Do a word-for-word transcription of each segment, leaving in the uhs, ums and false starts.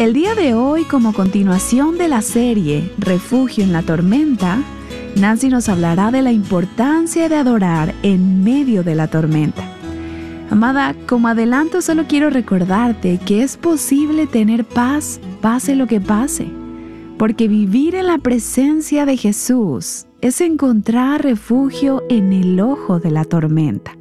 El día de hoy, como continuación de la serie Refugio en la Tormenta, Nancy nos hablará de la importancia de adorar en medio de la tormenta. Amada, como adelanto, solo quiero recordarte que es posible tener paz, pase lo que pase, porque vivir en la presencia de Jesús es encontrar refugio en el ojo de la tormenta.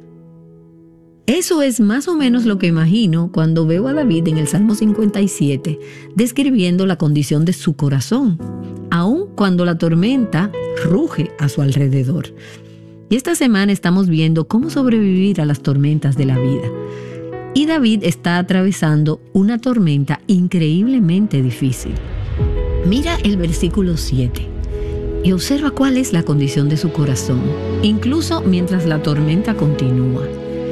Eso es más o menos lo que imagino cuando veo a David en el Salmo cincuenta y siete, describiendo la condición de su corazón, aun cuando la tormenta ruge a su alrededor. Y esta semana estamos viendo cómo sobrevivir a las tormentas de la vida. Y David está atravesando una tormenta increíblemente difícil. Mira el versículo siete y observa cuál es la condición de su corazón, incluso mientras la tormenta continúa.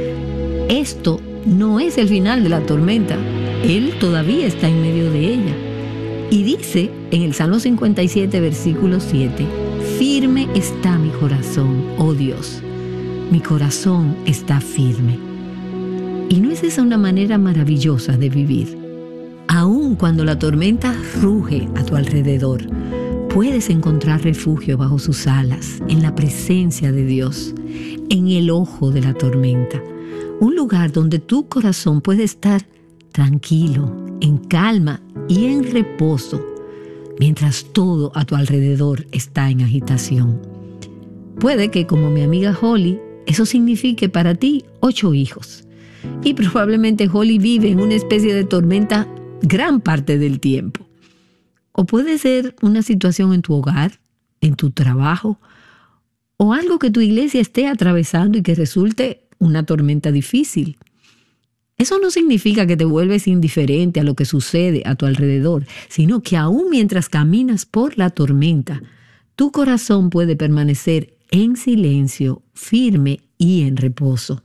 Esto no es el final de la tormenta. Él todavía está en medio de ella. Y dice en el Salmo cincuenta y siete, versículo siete, firme está mi corazón, oh Dios. Mi corazón está firme. ¿Y no es esa una manera maravillosa de vivir? Aun cuando la tormenta ruge a tu alrededor, puedes encontrar refugio bajo sus alas, en la presencia de Dios, en el ojo de la tormenta. Un lugar donde tu corazón puede estar tranquilo, en calma y en reposo, mientras todo a tu alrededor está en agitación. Puede que, como mi amiga Holly, eso signifique para ti ocho hijos. Y probablemente Holly vive en una especie de tormenta gran parte del tiempo. O puede ser una situación en tu hogar, en tu trabajo, o algo que tu iglesia esté atravesando y que resulte una tormenta difícil. Eso no significa que te vuelves indiferente a lo que sucede a tu alrededor, sino que aún mientras caminas por la tormenta, tu corazón puede permanecer en silencio, firme y en reposo.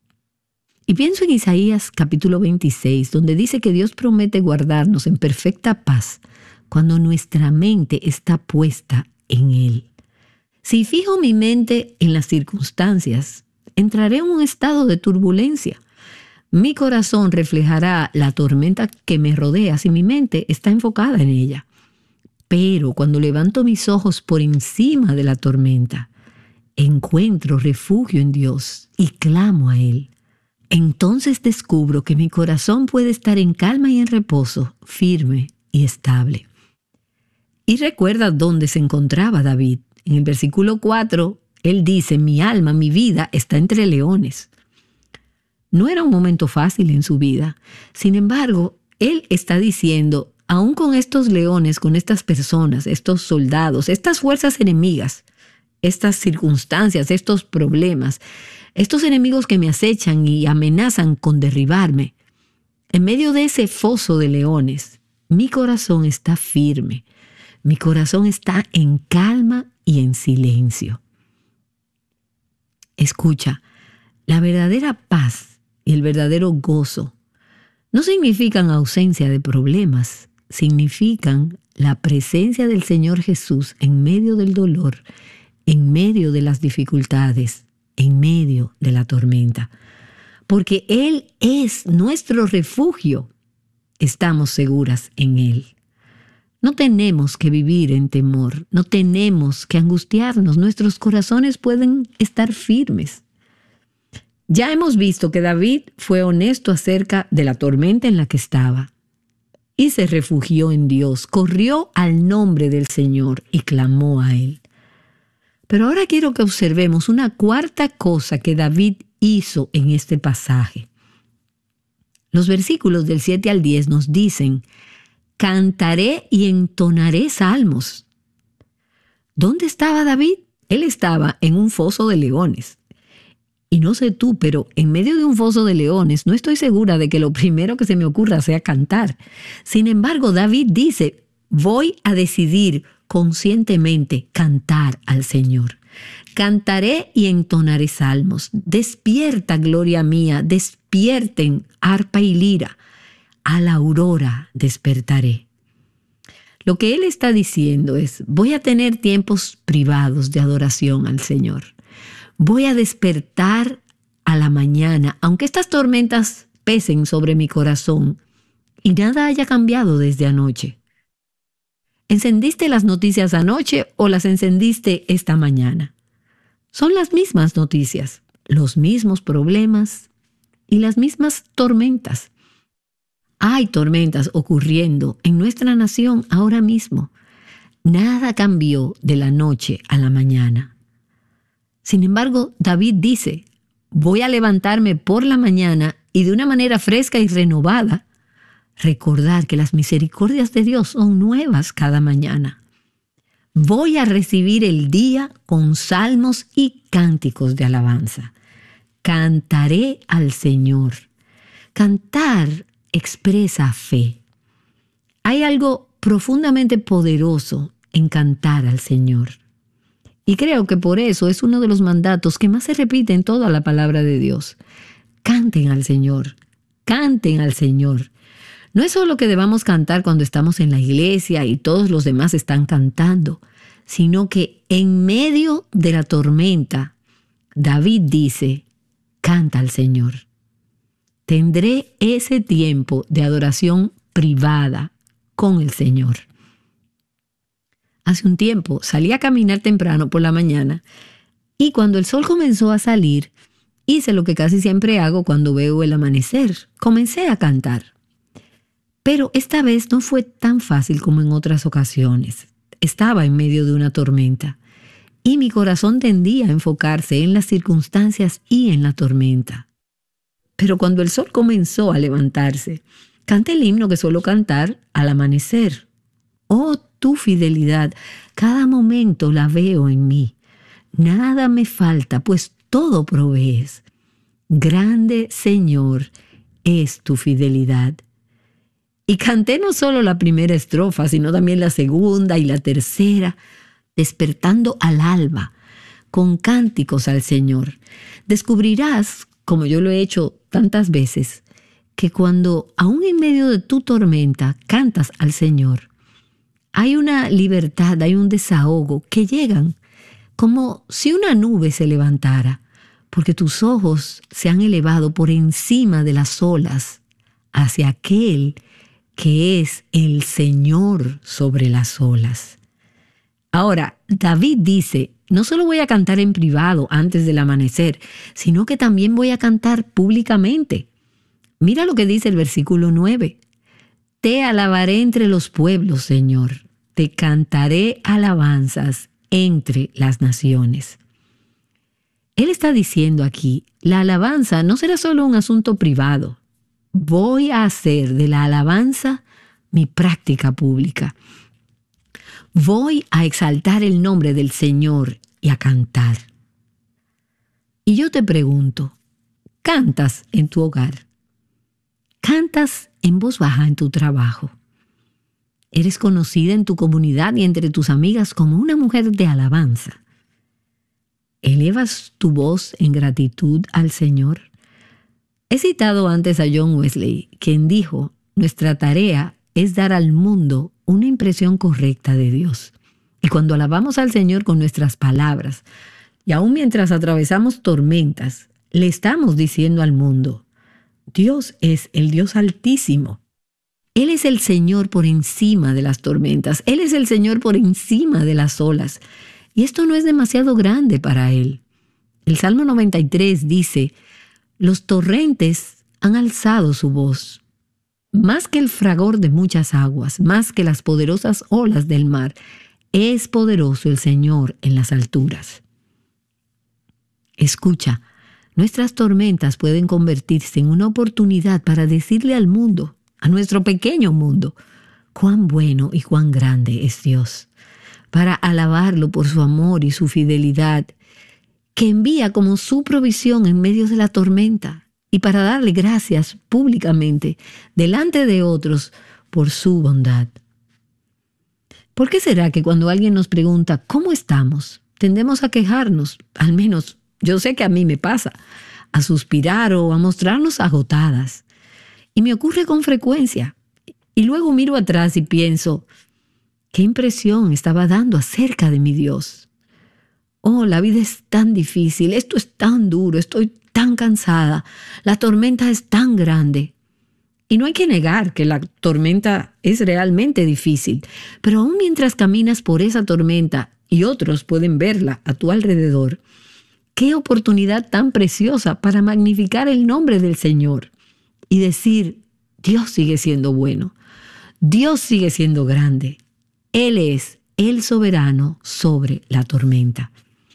Y pienso en Isaías capítulo veintiséis, donde dice que Dios promete guardarnos en perfecta paz cuando nuestra mente está puesta en Él. Si fijo mi mente en las circunstancias, entraré en un estado de turbulencia. Mi corazón reflejará la tormenta que me rodea si mi mente está enfocada en ella. Pero cuando levanto mis ojos por encima de la tormenta, encuentro refugio en Dios y clamo a Él. Entonces descubro que mi corazón puede estar en calma y en reposo, firme y estable. Y recuerda dónde se encontraba David. En el versículo cuatro, él dice, mi alma, mi vida está entre leones. No era un momento fácil en su vida. Sin embargo, él está diciendo, aún con estos leones, con estas personas, estos soldados, estas fuerzas enemigas, estas circunstancias, estos problemas, estos enemigos que me acechan y amenazan con derribarme, en medio de ese foso de leones, mi corazón está firme. Mi corazón está en calma y en silencio. Escucha, la verdadera paz y el verdadero gozo no significan ausencia de problemas, significan la presencia del Señor Jesús en medio del dolor, en medio de las dificultades, en medio de la tormenta. Porque Él es nuestro refugio, estamos seguras en Él. No tenemos que vivir en temor, no tenemos que angustiarnos, nuestros corazones pueden estar firmes. Ya hemos visto que David fue honesto acerca de la tormenta en la que estaba y se refugió en Dios, corrió al nombre del Señor y clamó a Él. Pero ahora quiero que observemos una cuarta cosa que David hizo en este pasaje. Los versículos del siete al diez nos dicen, cantaré y entonaré salmos. ¿Dónde estaba David? Él estaba en un foso de leones. Y no sé tú, pero en medio de un foso de leones no estoy segura de que lo primero que se me ocurra sea cantar. Sin embargo, David dice, voy a decidir conscientemente cantar al Señor. Cantaré y entonaré salmos. Despierta, gloria mía, despierten arpa y lira. A la aurora despertaré. Lo que él está diciendo es, voy a tener tiempos privados de adoración al Señor. Voy a despertar a la mañana, aunque estas tormentas pesen sobre mi corazón y nada haya cambiado desde anoche. ¿Encendiste las noticias anoche o las encendiste esta mañana? Son las mismas noticias, los mismos problemas y las mismas tormentas. Hay tormentas ocurriendo en nuestra nación ahora mismo. Nada cambió de la noche a la mañana. Sin embargo, David dice, voy a levantarme por la mañana y de una manera fresca y renovada, recordar que las misericordias de Dios son nuevas cada mañana. Voy a recibir el día con salmos y cánticos de alabanza. Cantaré al Señor. Cantar expresa fe. Hay algo profundamente poderoso en cantar al Señor. Y creo que por eso es uno de los mandatos que más se repite en toda la palabra de Dios. Canten al Señor, canten al Señor. No es solo que debamos cantar cuando estamos en la iglesia y todos los demás están cantando, sino que en medio de la tormenta, David dice, canta al Señor. Tendré ese tiempo de adoración privada con el Señor. Hace un tiempo salí a caminar temprano por la mañana y cuando el sol comenzó a salir, hice lo que casi siempre hago cuando veo el amanecer. Comencé a cantar. Pero esta vez no fue tan fácil como en otras ocasiones. Estaba en medio de una tormenta y mi corazón tendía a enfocarse en las circunstancias y en la tormenta. Pero cuando el sol comenzó a levantarse, canté el himno que suelo cantar al amanecer. Oh, tu fidelidad, cada momento la veo en mí. Nada me falta, pues todo provees. Grande, Señor, es tu fidelidad. Y canté no solo la primera estrofa, sino también la segunda y la tercera, despertando al alba, con cánticos al Señor. Descubrirás, como yo lo he hecho tantas veces, que cuando, aún en medio de tu tormenta, cantas al Señor, hay una libertad, hay un desahogo que llegan como si una nube se levantara, porque tus ojos se han elevado por encima de las olas hacia aquel que es el Señor sobre las olas. Ahora, David dice, no solo voy a cantar en privado antes del amanecer, sino que también voy a cantar públicamente. Mira lo que dice el versículo nueve. Te alabaré entre los pueblos, Señor. Te cantaré alabanzas entre las naciones. Él está diciendo aquí, la alabanza no será solo un asunto privado. Voy a hacer de la alabanza mi práctica pública. Voy a exaltar el nombre del Señor y a cantar. Y yo te pregunto, ¿cantas en tu hogar? ¿Cantas en voz baja en tu trabajo? ¿Eres conocida en tu comunidad y entre tus amigas como una mujer de alabanza? ¿Elevas tu voz en gratitud al Señor? He citado antes a John Wesley, quien dijo, nuestra tarea es dar al mundo una impresión correcta de Dios. Y cuando alabamos al Señor con nuestras palabras, y aún mientras atravesamos tormentas, le estamos diciendo al mundo, Dios es el Dios Altísimo. Él es el Señor por encima de las tormentas. Él es el Señor por encima de las olas. Y esto no es demasiado grande para Él. El Salmo noventa y tres dice, los torrentes han alzado su voz. Más que el fragor de muchas aguas, más que las poderosas olas del mar, es poderoso el Señor en las alturas. Escucha, nuestras tormentas pueden convertirse en una oportunidad para decirle al mundo, a nuestro pequeño mundo, cuán bueno y cuán grande es Dios, para alabarlo por su amor y su fidelidad, que envía como su provisión en medio de la tormenta, y para darle gracias públicamente delante de otros por su bondad. ¿Por qué será que cuando alguien nos pregunta ¿cómo estamos?, tendemos a quejarnos? Al menos yo sé que a mí me pasa, a suspirar o a mostrarnos agotadas. Y me ocurre con frecuencia. Y luego miro atrás y pienso, ¿qué impresión estaba dando acerca de mi Dios? Oh, la vida es tan difícil, esto es tan duro, estoy tan cansada, la tormenta es tan grande. Y no hay que negar que la tormenta es realmente difícil, pero aún mientras caminas por esa tormenta y otros pueden verla a tu alrededor, qué oportunidad tan preciosa para magnificar el nombre del Señor y decir, Dios sigue siendo bueno, Dios sigue siendo grande, Él es el soberano sobre la tormenta.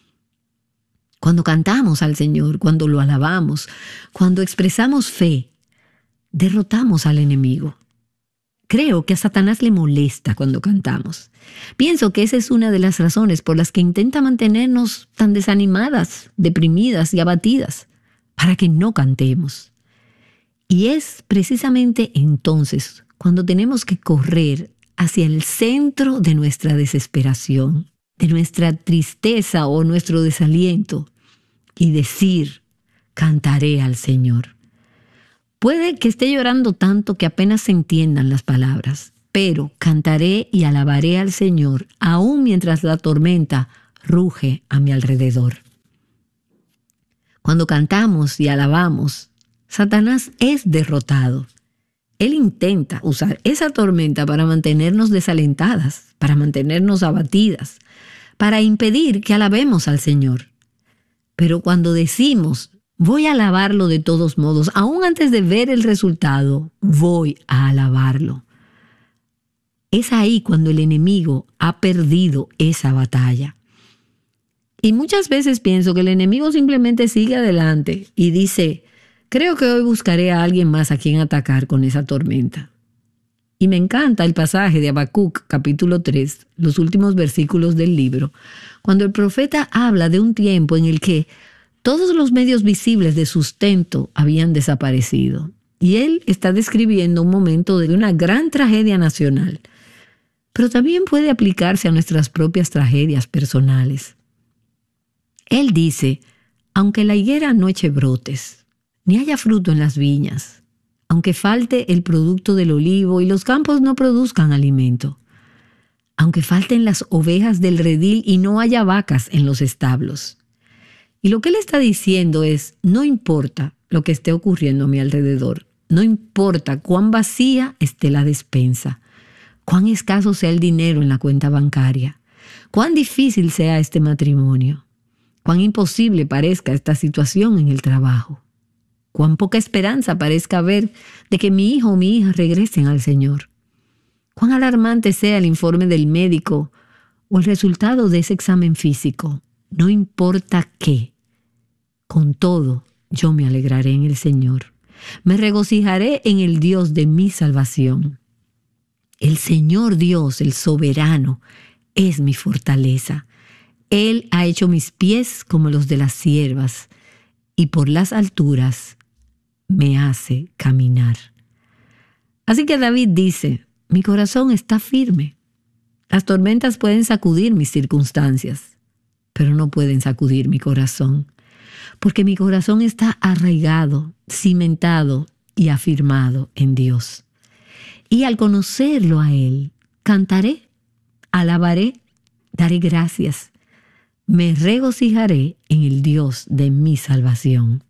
Cuando cantamos al Señor, cuando lo alabamos, cuando expresamos fe, derrotamos al enemigo. Creo que a Satanás le molesta cuando cantamos. Pienso que esa es una de las razones por las que intenta mantenernos tan desanimadas, deprimidas y abatidas, para que no cantemos. Y es precisamente entonces cuando tenemos que correr hacia el centro de nuestra desesperación, de nuestra tristeza o nuestro desaliento, y decir, cantaré al Señor. Puede que esté llorando tanto que apenas se entiendan las palabras, pero cantaré y alabaré al Señor aún mientras la tormenta ruge a mi alrededor. Cuando cantamos y alabamos, Satanás es derrotado. Él intenta usar esa tormenta para mantenernos desalentadas, para mantenernos abatidas, para impedir que alabemos al Señor. Pero cuando decimos, voy a alabarlo de todos modos, aún antes de ver el resultado, voy a alabarlo. Es ahí cuando el enemigo ha perdido esa batalla. Y muchas veces pienso que el enemigo simplemente sigue adelante y dice, creo que hoy buscaré a alguien más a quien atacar con esa tormenta. Y me encanta el pasaje de Habacuc, capítulo tres, los últimos versículos del libro, cuando el profeta habla de un tiempo en el que todos los medios visibles de sustento habían desaparecido. Y él está describiendo un momento de una gran tragedia nacional. Pero también puede aplicarse a nuestras propias tragedias personales. Él dice, aunque la higuera no eche brotes, ni haya fruto en las viñas, aunque falte el producto del olivo y los campos no produzcan alimento, aunque falten las ovejas del redil y no haya vacas en los establos. Y lo que él está diciendo es, no importa lo que esté ocurriendo a mi alrededor, no importa cuán vacía esté la despensa, cuán escaso sea el dinero en la cuenta bancaria, cuán difícil sea este matrimonio, cuán imposible parezca esta situación en el trabajo, cuán poca esperanza parezca haber de que mi hijo o mi hija regresen al Señor, cuán alarmante sea el informe del médico o el resultado de ese examen físico, no importa qué. Con todo, yo me alegraré en el Señor. Me regocijaré en el Dios de mi salvación. El Señor Dios, el soberano, es mi fortaleza. Él ha hecho mis pies como los de las ciervas, y por las alturas me hace caminar. Así que David dice, mi corazón está firme. Las tormentas pueden sacudir mis circunstancias, pero no pueden sacudir mi corazón, porque mi corazón está arraigado, cimentado y afirmado en Dios. Y al conocerlo a Él, cantaré, alabaré, daré gracias, me regocijaré en el Dios de mi salvación.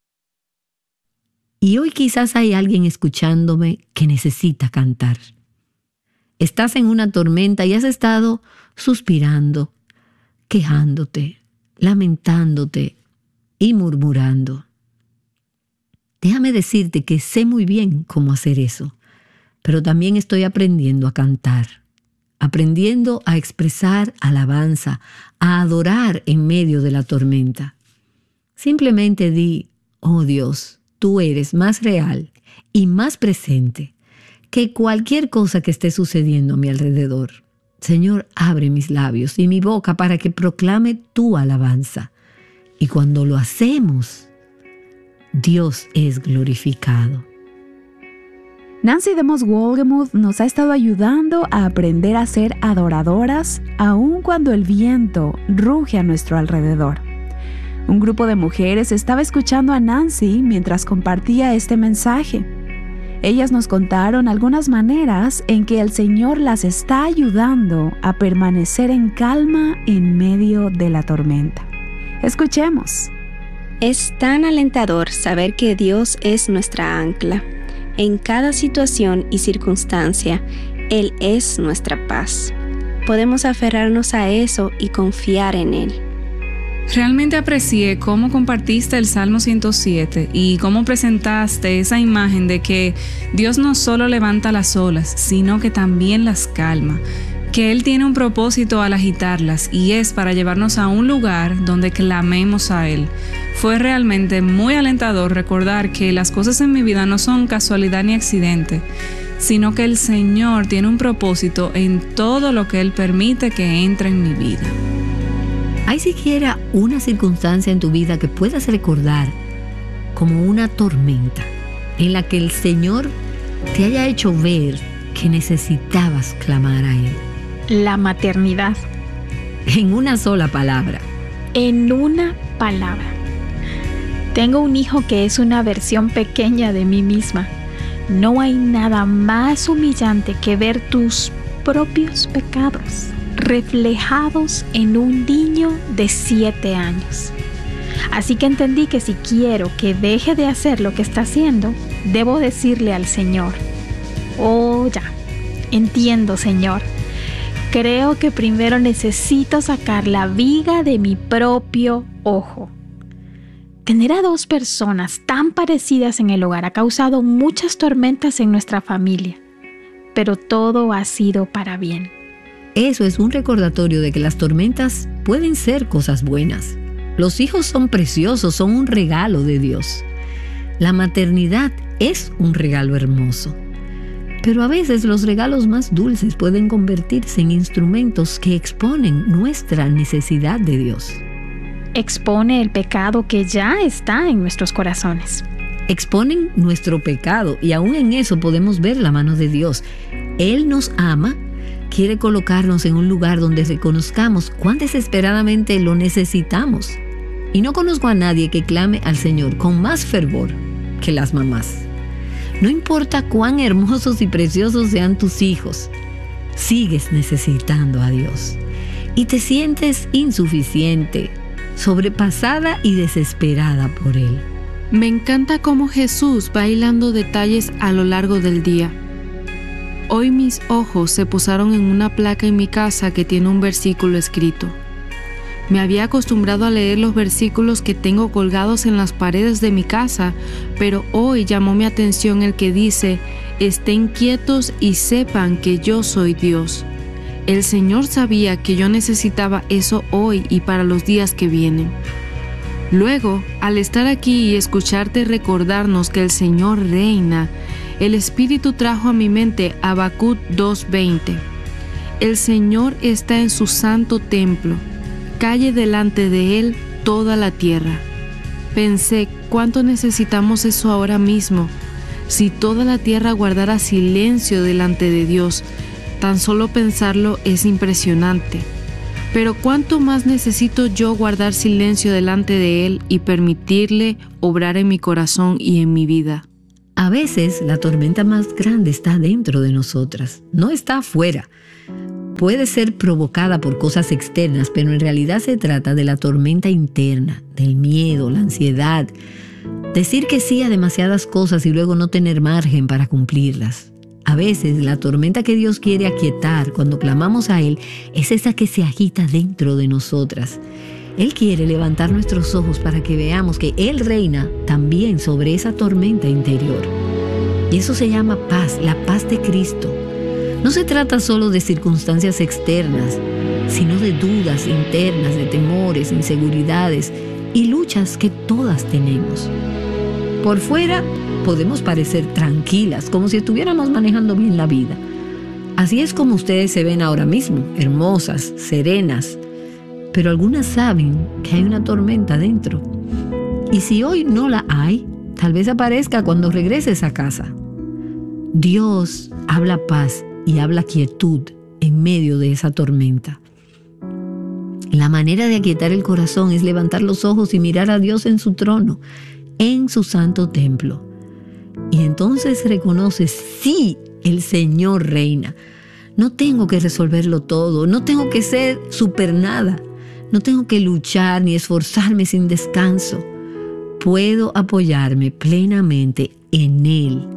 Y hoy quizás hay alguien escuchándome que necesita cantar. Estás en una tormenta y has estado suspirando, quejándote, lamentándote y murmurando. Déjame decirte que sé muy bien cómo hacer eso, pero también estoy aprendiendo a cantar, aprendiendo a expresar alabanza, a adorar en medio de la tormenta. Simplemente di, oh Dios, tú eres más real y más presente que cualquier cosa que esté sucediendo a mi alrededor. Señor, abre mis labios y mi boca para que proclame tu alabanza. Y cuando lo hacemos, Dios es glorificado. Nancy DeMoss Wolgemuth nos ha estado ayudando a aprender a ser adoradoras aun cuando el viento ruge a nuestro alrededor. Un grupo de mujeres estaba escuchando a Nancy mientras compartía este mensaje. Ellas nos contaron algunas maneras en que el Señor las está ayudando a permanecer en calma en medio de la tormenta. Escuchemos. Es tan alentador saber que Dios es nuestra ancla, En cada situación y circunstancia, Él es nuestra paz. Podemos aferrarnos a eso y confiar en Él. Realmente aprecié cómo compartiste el Salmo ciento siete y cómo presentaste esa imagen de que Dios no solo levanta las olas, sino que también las calma, que Él tiene un propósito al agitarlas y es para llevarnos a un lugar donde clamemos a Él. Fue realmente muy alentador recordar que las cosas en mi vida no son casualidad ni accidente, sino que el Señor tiene un propósito en todo lo que Él permite que entre en mi vida. ¿Hay siquiera una circunstancia en tu vida que puedas recordar como una tormenta en la que el Señor te haya hecho ver que necesitabas clamar a Él? La maternidad. En una sola palabra. En una palabra. Tengo un hijo que es una versión pequeña de mí misma. No hay nada más humillante que ver tus propios pecados reflejados en un niño de siete años. Así que entendí que si quiero que deje de hacer lo que está haciendo, debo decirle al Señor: oh, ya, entiendo, Señor. Creo que primero necesito sacar la viga de mi propio ojo. Tener a dos personas tan parecidas en el hogar ha causado muchas tormentas en nuestra familia, pero todo ha sido para bien. Eso es un recordatorio de que las tormentas pueden ser cosas buenas. Los hijos son preciosos, son un regalo de Dios. La maternidad es un regalo hermoso. Pero a veces los regalos más dulces pueden convertirse en instrumentos que exponen nuestra necesidad de Dios. Expone el pecado que ya está en nuestros corazones. Exponen nuestro pecado y aún en eso podemos ver la mano de Dios. Él nos ama. Quiere colocarnos en un lugar donde reconozcamos cuán desesperadamente lo necesitamos. Y no conozco a nadie que clame al Señor con más fervor que las mamás. No importa cuán hermosos y preciosos sean tus hijos, sigues necesitando a Dios. Y te sientes insuficiente, sobrepasada y desesperada por Él. Me encanta cómo Jesús va hilando detalles a lo largo del día. Hoy mis ojos se posaron en una placa en mi casa que tiene un versículo escrito. Me había acostumbrado a leer los versículos que tengo colgados en las paredes de mi casa, pero hoy llamó mi atención el que dice: estén quietos y sepan que yo soy Dios. El Señor sabía que yo necesitaba eso hoy y para los días que vienen. Luego, al estar aquí y escucharte recordarnos que el Señor reina, el Espíritu trajo a mi mente Habacuc dos veinte. El Señor está en su santo templo, calle delante de Él toda la tierra. Pensé, ¿cuánto necesitamos eso ahora mismo? Si toda la tierra guardara silencio delante de Dios, tan solo pensarlo es impresionante. Pero ¿cuánto más necesito yo guardar silencio delante de Él y permitirle obrar en mi corazón y en mi vida? A veces la tormenta más grande está dentro de nosotras, no está afuera. Puede ser provocada por cosas externas, pero en realidad se trata de la tormenta interna, del miedo, la ansiedad. Decir que sí a demasiadas cosas y luego no tener margen para cumplirlas. A veces la tormenta que Dios quiere aquietar cuando clamamos a Él es esa que se agita dentro de nosotras. Él quiere levantar nuestros ojos para que veamos que Él reina también sobre esa tormenta interior. Y eso se llama paz, la paz de Cristo. No se trata solo de circunstancias externas, sino de dudas internas, de temores, inseguridades y luchas que todas tenemos. Por fuera podemos parecer tranquilas, como si estuviéramos manejando bien la vida. Así es como ustedes se ven ahora mismo, hermosas, serenas. Pero algunas saben que hay una tormenta dentro. Y si hoy no la hay, tal vez aparezca cuando regreses a casa. Dios habla paz y habla quietud en medio de esa tormenta. La manera de aquietar el corazón es levantar los ojos y mirar a Dios en su trono, en su santo templo. Y entonces reconoces, sí, el Señor reina. No tengo que resolverlo todo, no tengo que ser super nada. No tengo que luchar ni esforzarme sin descanso. Puedo apoyarme plenamente en Él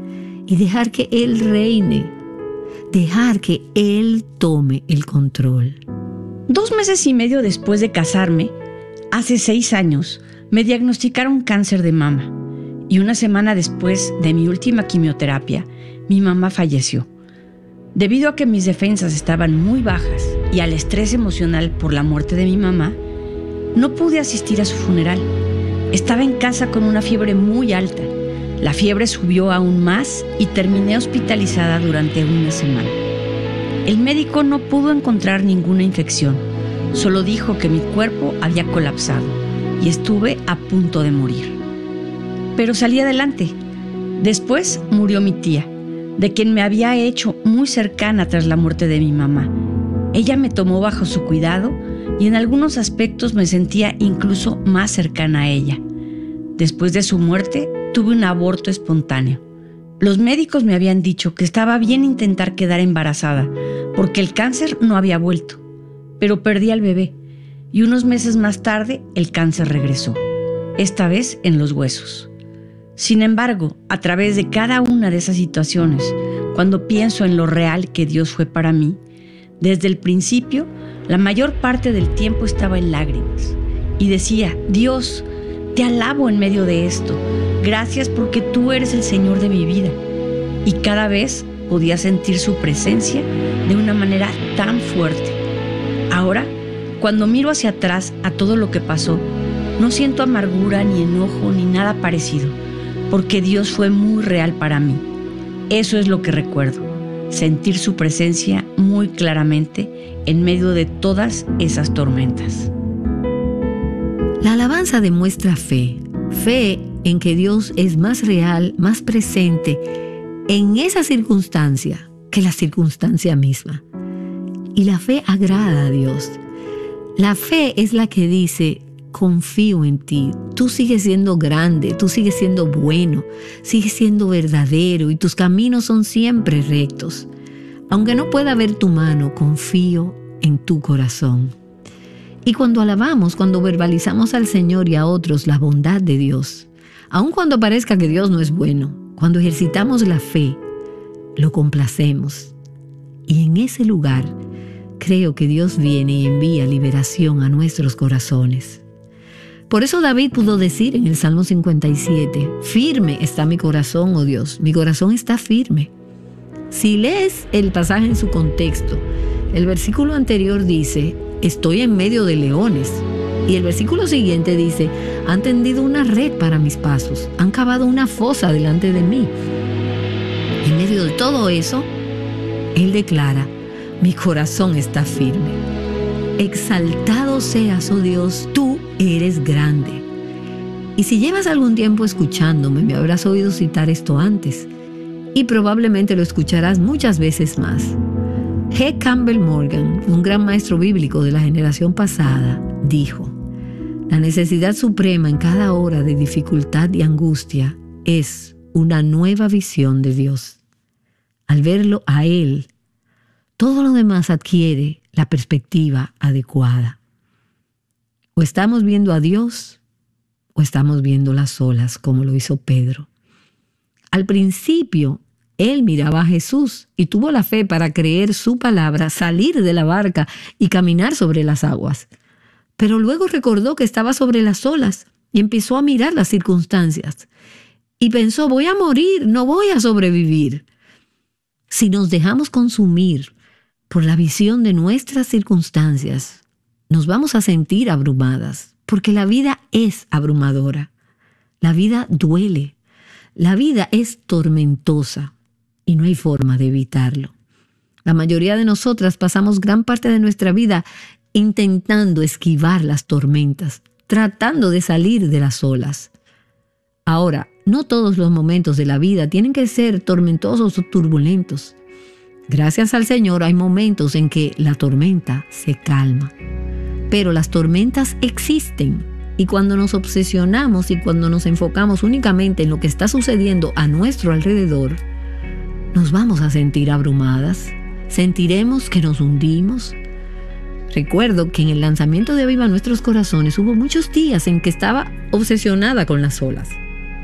y dejar que Él reine, dejar que Él tome el control. Dos meses y medio después de casarme, hace seis años, me diagnosticaron cáncer de mama y una semana después de mi última quimioterapia, mi mamá falleció. Debido a que mis defensas estaban muy bajas y al estrés emocional por la muerte de mi mamá, no pude asistir a su funeral. Estaba en casa con una fiebre muy alta. La fiebre subió aún más y terminé hospitalizada durante una semana. El médico no pudo encontrar ninguna infección, solo dijo que mi cuerpo había colapsado y estuve a punto de morir. Pero salí adelante. Después murió mi tía, de quien me había hecho muy cercana tras la muerte de mi mamá. Ella me tomó bajo su cuidado y en algunos aspectos me sentía incluso más cercana a ella. Después de su muerte, tuve un aborto espontáneo. Los médicos me habían dicho que estaba bien intentar quedar embarazada, porque el cáncer no había vuelto. Pero perdí al bebé, y unos meses más tarde el cáncer regresó, esta vez en los huesos. Sin embargo, a través de cada una de esas situaciones, cuando pienso en lo real que Dios fue para mí, desde el principio, la mayor parte del tiempo estaba en lágrimas. Y decía, Dios, te alabo en medio de esto. Gracias porque tú eres el Señor de mi vida. Y cada vez podía sentir su presencia de una manera tan fuerte. Ahora, cuando miro hacia atrás a todo lo que pasó, no siento amargura, ni enojo, ni nada parecido, porque Dios fue muy real para mí. Eso es lo que recuerdo, sentir su presencia muy claramente en medio de todas esas tormentas. La alabanza demuestra fe, fe en que Dios es más real, más presente en esa circunstancia que la circunstancia misma. Y la fe agrada a Dios. La fe es la que dice, confío en ti, tú sigues siendo grande, tú sigues siendo bueno, sigues siendo verdadero y tus caminos son siempre rectos. Aunque no pueda ver tu mano, confío en tu corazón. Y cuando alabamos, cuando verbalizamos al Señor y a otros la bondad de Dios, aun cuando parezca que Dios no es bueno, cuando ejercitamos la fe, lo complacemos. Y en ese lugar, creo que Dios viene y envía liberación a nuestros corazones. Por eso David pudo decir en el Salmo cincuenta y siete, firme está mi corazón, oh Dios, mi corazón está firme. Si lees el pasaje en su contexto, el versículo anterior dice, estoy en medio de leones. Y el versículo siguiente dice, han tendido una red para mis pasos, han cavado una fosa delante de mí. En medio de todo eso, él declara, mi corazón está firme. Exaltado seas, oh Dios, tú eres grande. Y si llevas algún tiempo escuchándome, me habrás oído citar esto antes, y probablemente lo escucharás muchas veces más. G. Campbell Morgan, un gran maestro bíblico de la generación pasada, dijo, la necesidad suprema en cada hora de dificultad y angustia es una nueva visión de Dios. Al verlo a Él, todo lo demás adquiere la perspectiva adecuada. O estamos viendo a Dios o estamos viendo las olas, como lo hizo Pedro. Al principio, él miraba a Jesús y tuvo la fe para creer su palabra, salir de la barca y caminar sobre las aguas. Pero luego recordó que estaba sobre las olas y empezó a mirar las circunstancias. Y pensó, voy a morir, no voy a sobrevivir. Si nos dejamos consumir por la visión de nuestras circunstancias, nos vamos a sentir abrumadas, porque la vida es abrumadora. La vida duele. La vida es tormentosa y no hay forma de evitarlo. La mayoría de nosotras pasamos gran parte de nuestra vida intentando esquivar las tormentas, tratando de salir de las olas. Ahora, no todos los momentos de la vida tienen que ser tormentosos o turbulentos. Gracias al Señor hay momentos en que la tormenta se calma. Pero las tormentas existen y cuando nos obsesionamos y cuando nos enfocamos únicamente en lo que está sucediendo a nuestro alrededor, nos vamos a sentir abrumadas, sentiremos que nos hundimos. Recuerdo que en el lanzamiento de Aviva Nuestros Corazones hubo muchos días en que estaba obsesionada con las olas.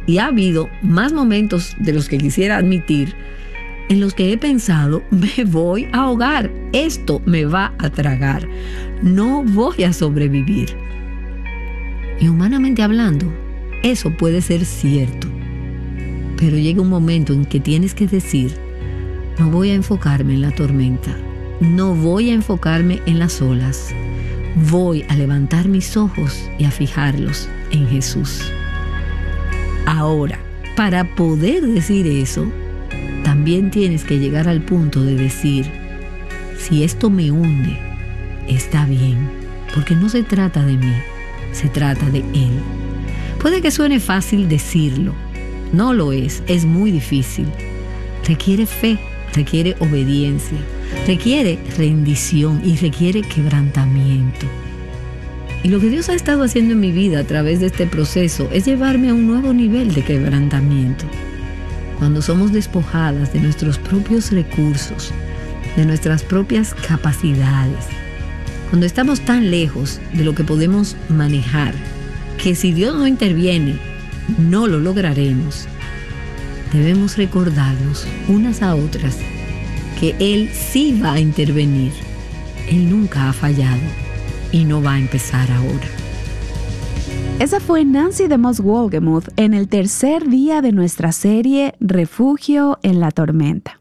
Y ha habido más momentos de los que quisiera admitir en los que he pensado, me voy a ahogar, esto me va a tragar, no voy a sobrevivir. Y humanamente hablando, eso puede ser cierto. Pero llega un momento en que tienes que decir, no voy a enfocarme en la tormenta, no voy a enfocarme en las olas, voy a levantar mis ojos y a fijarlos en Jesús. Ahora, para poder decir eso, también tienes que llegar al punto de decir, si esto me hunde, está bien, porque no se trata de mí, se trata de Él. Puede que suene fácil decirlo, no lo es, es muy difícil. Requiere fe, requiere obediencia, requiere rendición y requiere quebrantamiento. Y lo que Dios ha estado haciendo en mi vida a través de este proceso es llevarme a un nuevo nivel de quebrantamiento. Cuando somos despojadas de nuestros propios recursos, de nuestras propias capacidades, cuando estamos tan lejos de lo que podemos manejar, que si Dios no interviene, no lo lograremos, debemos recordarnos unas a otras que Él sí va a intervenir. Él nunca ha fallado y no va a empezar ahora. Esa fue Nancy DeMoss Wolgemuth en el tercer día de nuestra serie Refugio en la Tormenta.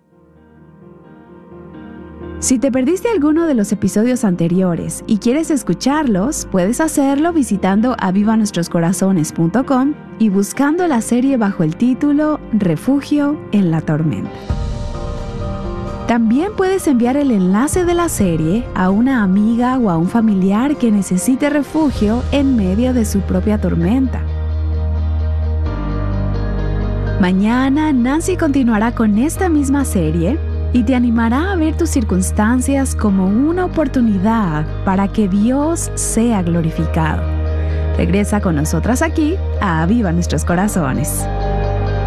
Si te perdiste alguno de los episodios anteriores y quieres escucharlos, puedes hacerlo visitando aviva nuestros corazones punto com y buscando la serie bajo el título Refugio en la Tormenta. También puedes enviar el enlace de la serie a una amiga o a un familiar que necesite refugio en medio de su propia tormenta. Mañana Nancy continuará con esta misma serie y te animará a ver tus circunstancias como una oportunidad para que Dios sea glorificado. Regresa con nosotras aquí a Aviva Nuestros Corazones.